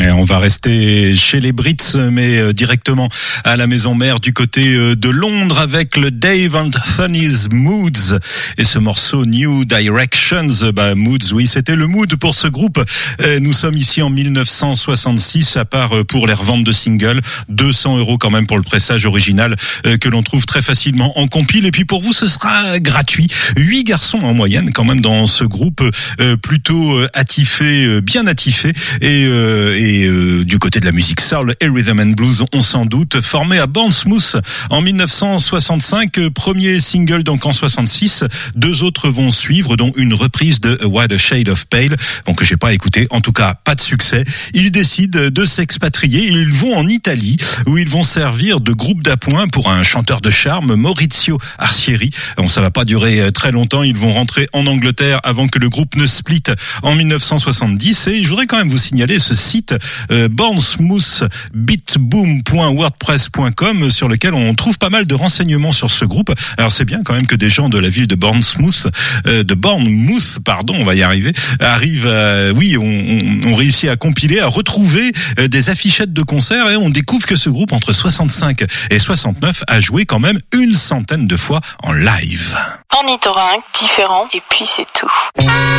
Et on va rester chez les Brits, mais directement à la maison mère du côté de Londres avec le Dave Anthony's Moods et ce morceau New Directions. Moods, oui, c'était le mood pour ce groupe. Nous sommes ici en 1966, à part pour les reventes de singles, 200 € quand même pour le pressage original que l'on trouve très facilement en compile. Et puis pour vous, ce sera gratuit. 8 garçons en moyenne quand même dans ce groupe, plutôt attifé, bien attifé et du côté de la musique soul et rhythm and blues, on s'en doute, formé à Bournemouth en 1965, premier single donc en 66, 2 autres vont suivre, dont une reprise de A Wider Shade of Pale, donc que j'ai pas écouté, en tout cas pas de succès. Ils décident de s'expatrier, ils vont en Italie où ils vont servir de groupe d'appoint pour un chanteur de charme, Maurizio Arcieri. Bon, ça va pas durer très longtemps, ils vont rentrer en Angleterre avant que le groupe ne split en 1970 et je voudrais quand même vous signaler ce site bournemouthbeatboom.wordpress.com sur lequel on trouve pas mal de renseignements sur ce groupe. Alors c'est bien quand même que des gens de la ville de Bournemouth, on va y arriver, arrivent, on réussit à compiler, à retrouver des affichettes de concerts et on découvre que ce groupe entre 65 et 69 a joué quand même 100 de fois en live. Ornithorynque, différent, et puis c'est tout.